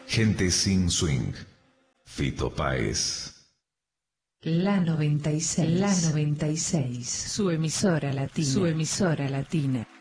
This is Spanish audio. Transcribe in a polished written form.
Gente sin swing. Fito Páez. La 96. Su emisora latina.